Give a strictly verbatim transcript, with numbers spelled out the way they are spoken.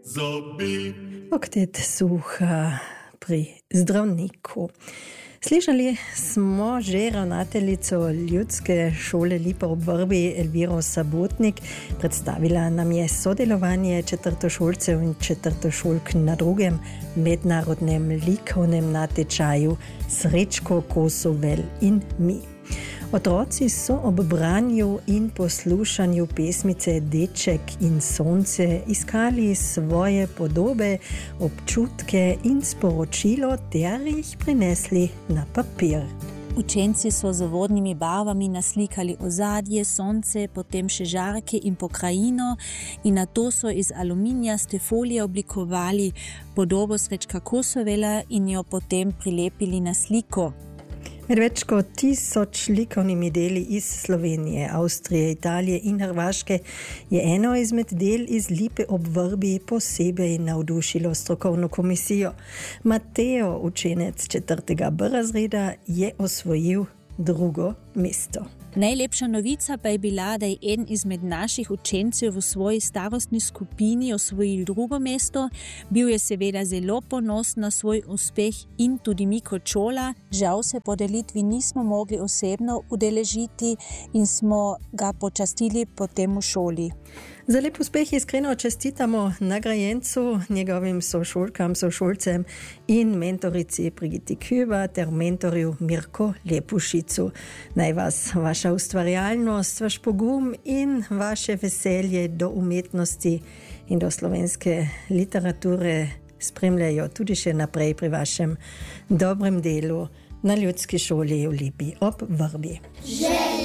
zobi. Oktet suha pri zdravniku. Slišali smo že ravnateljico Ljudske šole Lipa ob Vrbi Elviro Sabotnik. Predstavila nam je sodelovanje četrtošolcev in četrtošolk na drugem mednarodnem likovnem natečaju Srečko Kosovel in mi. Otroci so ob branju in poslušanju pesmice Deček in sonce iskali svoje podobe, občutke in sporočilo ter jih prinesli na papir. Učenci so z vodnimi barvami naslikali ozadje, sonce, potem še žarke in pokrajino in nato so iz aluminijaste folije oblikovali podobo Srečka Kosovela in jo potem prilepili na sliko. Med več kot tisoč likovnimi deli iz Slovenije, Avstrije, Italije in Hrvaške je eno izmed del iz Lipe ob Vrbi posebej navdušilo strokovno komisijo. Mateo, učenec četrtega B razreda, je osvojil drugo mesto. Najlepša novica pa je bila, da je en izmed naših učencev v svoji starostni skupini osvojil drugo mesto. Bil je seveda zelo ponosen na svoj uspeh in tudi mi kot šola. Žal se podelitvi nismo mogli osebno udeležiti in smo ga počastili potem v šoli. Za lep uspeh iskreno čestitamo nagrajencu, njegovim sošolkam, sošolcem in mentorici Brigiti Küba ter mentorju Mirko Lepušicu. Naj vas vaša ustvarjalnost, vaš pogum in vaše veselje do umetnosti in do slovenske literature spremljajo tudi še naprej pri vašem dobrem delu na Ljudski šoli v Lipi ob Vrbi.